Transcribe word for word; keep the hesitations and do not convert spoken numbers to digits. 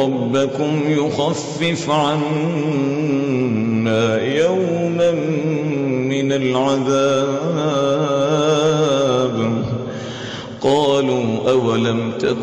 ربكم يخفف عنا يوما من العذاب قالوا أولم تك